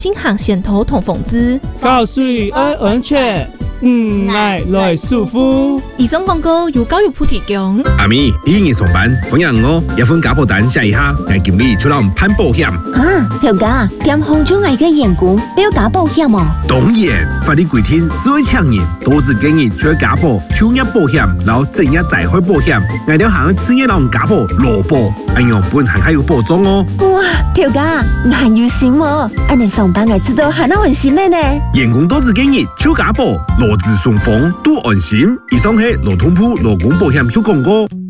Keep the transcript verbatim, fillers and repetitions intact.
金行线头痛风姿， 告水安安全，唔爱来舒服。 以上广告由教育部提供。 阿咪，你今日上班，朋友我一份家保单写一下，我经理出来攀保险。 啊，条家，点红中爱嘅员工要加保险哦？ 当然，法律规定，所有厂人都只建议除家保、就业保险，然后正业灾害保险，我哋行去职业人家保、劳保，咁樣本行还有保障哦。 哇，條家，難有心喎！安尼上班嘅知道係哪回事呢？ 員工都只建議除家保、勞資雙方都安心。以上係勞動部勞工保險有廣告。